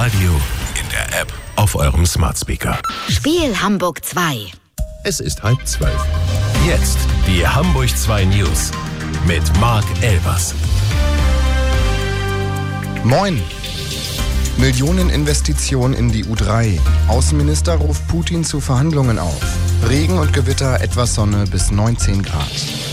Radio, in der App, auf eurem Smart Speaker. Spiel Hamburg 2. Es ist 11:30. Jetzt die Hamburg 2 News mit Marc Elbers. Moin! Millioneninvestition in die U3. Außenminister ruft Putin zu Verhandlungen auf. Regen und Gewitter, etwas Sonne bis 19 Grad.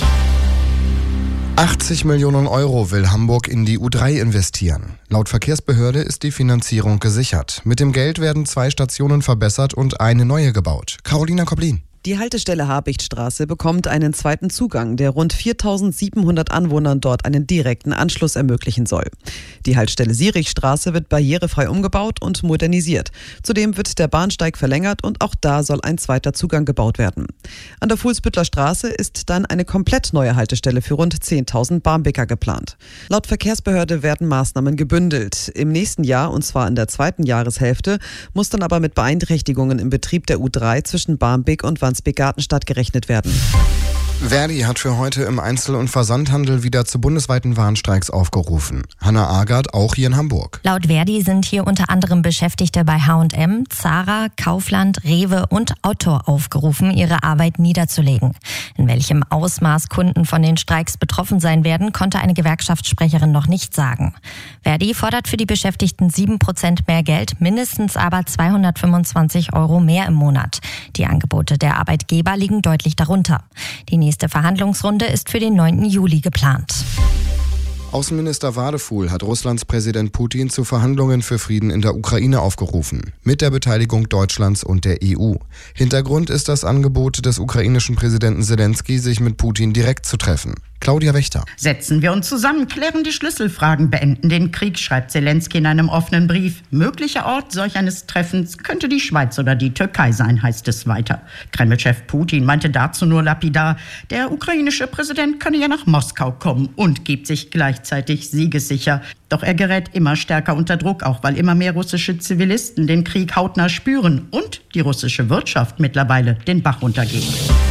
80 Millionen Euro will Hamburg in die U3 investieren. Laut Verkehrsbehörde ist die Finanzierung gesichert. Mit dem Geld werden 2 Stationen verbessert und eine neue gebaut. Carolina Koblin. Die Haltestelle Habichtstraße bekommt einen zweiten Zugang, der rund 4.700 Anwohnern dort einen direkten Anschluss ermöglichen soll. Die Haltestelle Sierichstraße wird barrierefrei umgebaut und modernisiert. Zudem wird der Bahnsteig verlängert und auch da soll ein zweiter Zugang gebaut werden. An der Fuhlsbüttler Straße ist dann eine komplett neue Haltestelle für rund 10.000 Barmbeker geplant. Laut Verkehrsbehörde werden Maßnahmen gebündelt. Im nächsten Jahr, und zwar in der zweiten Jahreshälfte, muss dann aber mit Beeinträchtigungen im Betrieb der U3 zwischen Barmbek und Wandsbek-Gartenstadt gerechnet werden. Verdi hat für heute im Einzel- und Versandhandel wieder zu bundesweiten Warnstreiks aufgerufen. Hannah Agard auch hier in Hamburg. Laut Verdi sind hier unter anderem Beschäftigte bei H&M, Zara, Kaufland, Rewe und Otto aufgerufen, ihre Arbeit niederzulegen. In welchem Ausmaß Kunden von den Streiks betroffen sein werden, konnte eine Gewerkschaftssprecherin noch nicht sagen. Verdi fordert für die Beschäftigten 7% mehr Geld, mindestens aber 225 Euro mehr im Monat. Die Angebote der Arbeitgeber liegen deutlich darunter. Die nächste Verhandlungsrunde ist für den 9. Juli geplant. Außenminister Wadefuhl hat Russlands Präsident Putin zu Verhandlungen für Frieden in der Ukraine aufgerufen, mit der Beteiligung Deutschlands und der EU. Hintergrund ist das Angebot des ukrainischen Präsidenten Zelensky, sich mit Putin direkt zu treffen. Claudia Wächter. Setzen wir uns zusammen, klären die Schlüsselfragen, beenden den Krieg, schreibt Zelensky in einem offenen Brief. Möglicher Ort solch eines Treffens könnte die Schweiz oder die Türkei sein, heißt es weiter. Kreml-Chef Putin meinte dazu nur lapidar, der ukrainische Präsident könne ja nach Moskau kommen und gibt sich gleichzeitig siegessicher. Doch er gerät immer stärker unter Druck, auch weil immer mehr russische Zivilisten den Krieg hautnah spüren und die russische Wirtschaft mittlerweile den Bach runtergeht.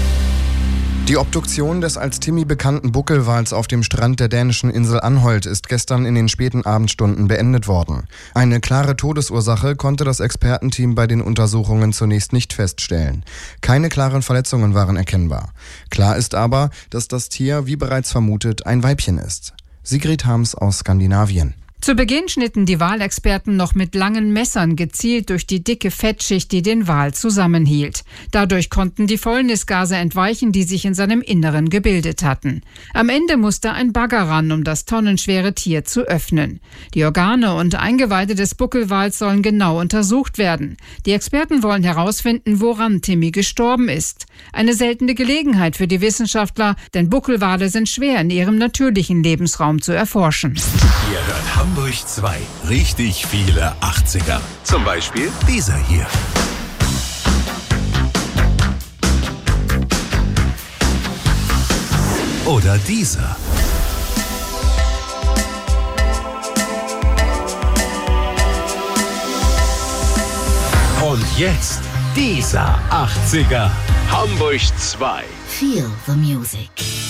Die Obduktion des als Timmy bekannten Buckelwals auf dem Strand der dänischen Insel Anholt ist gestern in den späten Abendstunden beendet worden. Eine klare Todesursache konnte das Expertenteam bei den Untersuchungen zunächst nicht feststellen. Keine klaren Verletzungen waren erkennbar. Klar ist aber, dass das Tier, wie bereits vermutet, ein Weibchen ist. Sigrid Harms aus Skandinavien. Zu Beginn schnitten die Walexperten noch mit langen Messern gezielt durch die dicke Fettschicht, die den Wal zusammenhielt. Dadurch konnten die Fäulnisgase entweichen, die sich in seinem Inneren gebildet hatten. Am Ende musste ein Bagger ran, um das tonnenschwere Tier zu öffnen. Die Organe und Eingeweide des Buckelwals sollen genau untersucht werden. Die Experten wollen herausfinden, woran Timmy gestorben ist. Eine seltene Gelegenheit für die Wissenschaftler, denn Buckelwale sind schwer in ihrem natürlichen Lebensraum zu erforschen. Ihr hört Hamburg 2. Richtig viele 80er. Zum Beispiel dieser hier. Oder dieser. Und jetzt dieser 80er. Hamburg 2. Feel the music.